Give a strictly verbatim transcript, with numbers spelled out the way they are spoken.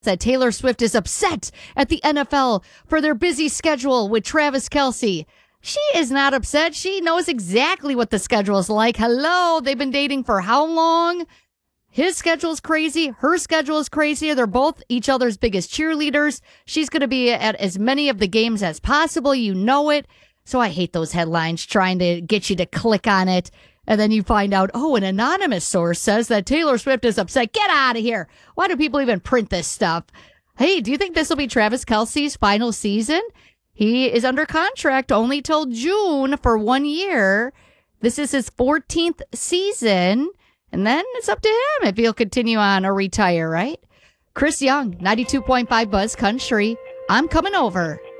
that Taylor Swift is upset at the N F L for their busy schedule with Travis Kelce. She is not upset. She knows exactly what the schedule is like. Hello, they've been dating for how long? His schedule is crazy. Her schedule is crazy. They're both each other's biggest cheerleaders. She's going to be at as many of the games as possible. You know it. So I hate those headlines trying to get you to click on it. And then you find out, oh, an anonymous source says that Taylor Swift is upset. Get out of here. Why do people even print this stuff? Hey, do you think this will be Travis Kelce's final season? He is under contract only till June for one year. This is his fourteenth season. And then it's up to him if he'll continue on or retire, right? Chris Young, ninety-two point five Buzz Country. I'm coming over.